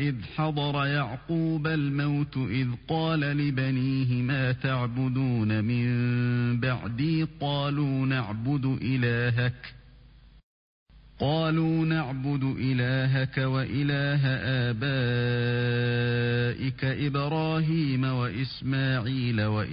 وإذ حضر يعقوب الموت إذ قال لبنيه ما تعبدون من بعدي قالوا نعبد إلهك وإله آبائك إبراهيم وإسماعيل